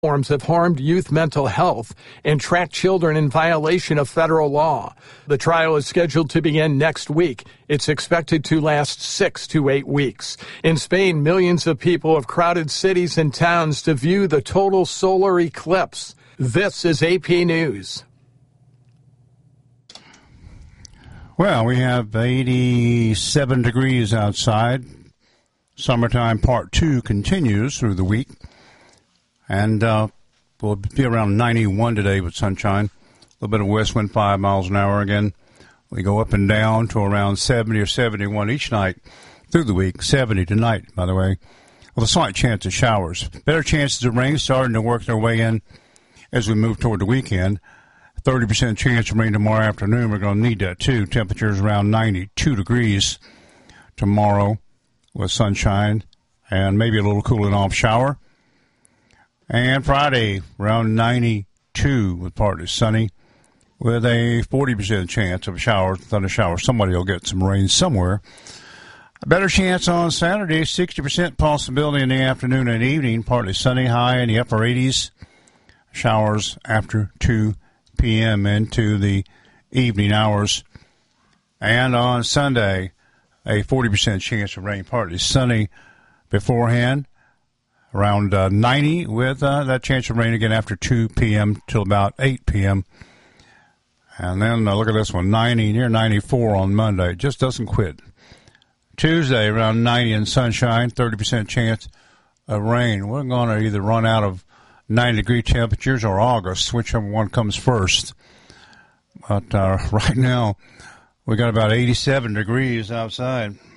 Forms have harmed youth mental health and tracked children in violation of federal law. The trial is scheduled to begin next week. It's expected to last 6 to 8 weeks. In Spain, millions of people have crowded cities and towns to view the total solar eclipse. This is AP News. Well, we have 87 degrees outside. Summertime Part 2 continues through the week. And we'll be around 91 today with sunshine. A little bit of west wind, 5 miles an hour again. We go up and down to around 70 or 71 each night through the week. 70 tonight, by the way. With a slight chance of showers. Better chances of rain starting to work their way in as we move toward the weekend. 30% chance of rain tomorrow afternoon. We're going to need that, too. Temperatures around 92 degrees tomorrow with sunshine and maybe a little cooling off shower. And Friday, around 92 with partly sunny, with a 40% chance of a shower, thunder shower. Somebody will get some rain somewhere. A better chance on Saturday, 60% possibility in the afternoon and evening, partly sunny, high in the upper 80s. Showers after 2 p.m. into the evening hours. And on Sunday, a 40% chance of rain, partly sunny beforehand. Around 90 with that chance of rain again after 2 p.m. till about 8 p.m. And then look at this one, 90, near 94 on Monday. It just doesn't quit. Tuesday, around 90 and sunshine, 30% chance of rain. We're going to either run out of 90-degree temperatures or August, whichever one comes first. But right now, we got about 87 degrees outside.